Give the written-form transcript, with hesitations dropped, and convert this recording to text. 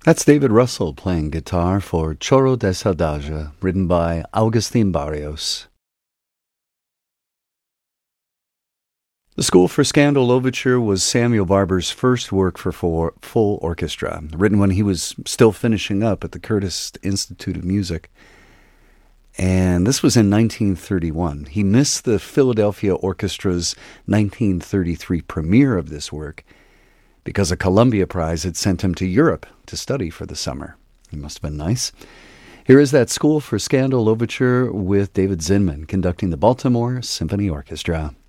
That's David Russell playing guitar for Choro de Saudade, written by Agustin Barrios. The School for Scandal Overture was Samuel Barber's first work for full orchestra, written when he was still finishing up at the Curtis Institute of Music. And this was in 1931. He missed the Philadelphia Orchestra's 1933 premiere of this work because a Columbia Prize had sent him to Europe to study for the summer. It must have been nice. Here is that School for Scandal Overture with David Zinman conducting the Baltimore Symphony Orchestra.